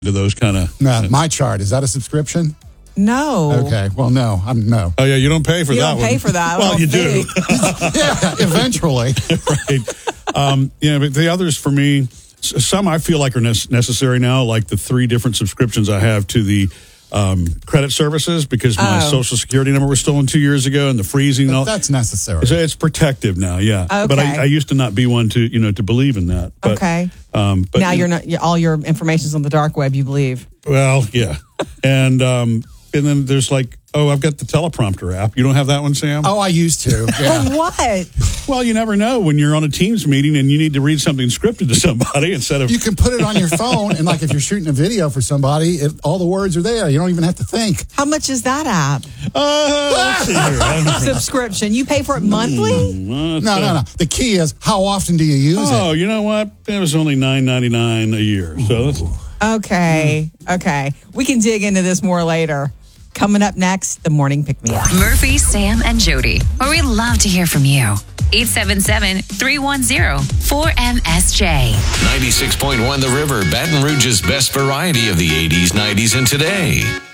to those kind of. No, My Chart, is that a subscription? No. Okay, well, no. No. Oh, yeah, you don't pay for that one. You don't pay for that. Well, you do. Yeah, eventually. Right. Yeah, but the others for me, some I feel like are necessary now, like the 3 different subscriptions I have to the credit services because my Social Security number was stolen 2 years ago and the freezing. But that's necessary. It's protective now, yeah. Okay. But I used to not be one to believe in that. But, okay. But now you're not. All your information's on the dark web. You believe? Well, yeah. And then there's like, I've got the teleprompter app. You don't have that one, Sam? Oh, I used to. Yeah. For what? Well, you never know when you're on a Teams meeting and you need to read something scripted to somebody instead of... You can put it on your phone, and like if you're shooting a video for somebody, all the words are there. You don't even have to think. How much is that app? Let's see here. Subscription. You pay for it monthly? No. The key is, how often do you use it? Oh, you know what? It was only $9.99 a year. So that's... Okay. We can dig into this more later. Coming up next, the Morning Pick-Me-Up. Murphy, Sam, and Jody, where we love to hear from you. 877-310-4MSJ. 96.1 The River, Baton Rouge's best variety of the 80s, 90s, and today.